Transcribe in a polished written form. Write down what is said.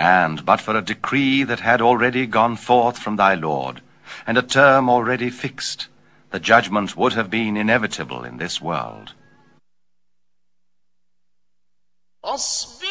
And but for a decree that had already gone forth from thy Lord, and a term already fixed, the judgment would have been inevitable in this world. اصبر